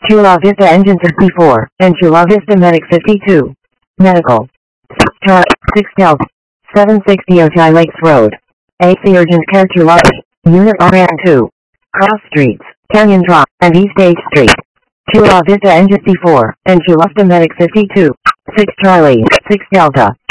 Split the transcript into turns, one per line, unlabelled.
Chula Vista Engine 54, and Chula Vista Medic 52. Medical. 6 Delta. 760 Ojai Lakes Road. AC Urgent Care Chula. Unit RM2. Cross Streets, Canyon Drive, and East 8th Street. Chula Vista Engine 54, and Chula Vista Medic 52. 6 Charlie, 6 Delta.